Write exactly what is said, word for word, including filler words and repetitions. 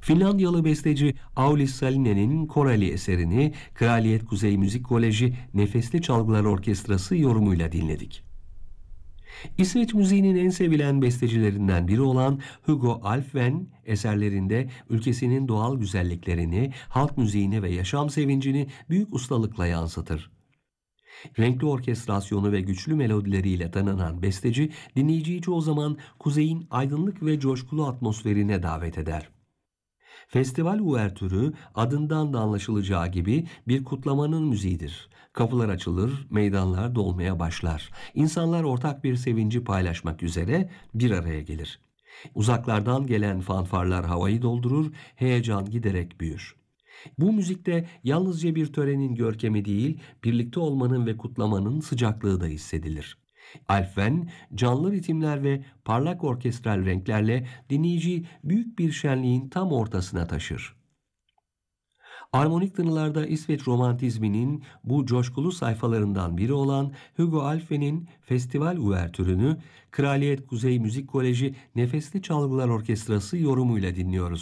Finlandiyalı besteci Aulis Salinen'in Korali eserini Kraliyet Kuzey Müzik Koleji Nefesli Çalgılar Orkestrası yorumuyla dinledik. İsveç müziğinin en sevilen bestecilerinden biri olan Hugo Alfven, eserlerinde ülkesinin doğal güzelliklerini, halk müziğini ve yaşam sevincini büyük ustalıkla yansıtır. Renkli orkestrasyonu ve güçlü melodileriyle tanınan besteci, dinleyiciyi çoğu zaman kuzeyin aydınlık ve coşkulu atmosferine davet eder. Festival uvertürü adından da anlaşılacağı gibi bir kutlamanın müziğidir. Kapılar açılır, meydanlar dolmaya başlar. İnsanlar ortak bir sevinci paylaşmak üzere bir araya gelir. Uzaklardan gelen fanfarlar havayı doldurur, heyecan giderek büyür. Bu müzikte yalnızca bir törenin görkemi değil, birlikte olmanın ve kutlamanın sıcaklığı da hissedilir. Alfven, canlı ritimler ve parlak orkestral renklerle dinleyiciyi büyük bir şenliğin tam ortasına taşır. Armonik tınılarda İsveç romantizminin bu coşkulu sayfalarından biri olan Hugo Alfven'in festival uvertürünü Kraliyet Kuzey Müzik Koleji Nefesli Çalgılar Orkestrası yorumuyla dinliyoruz.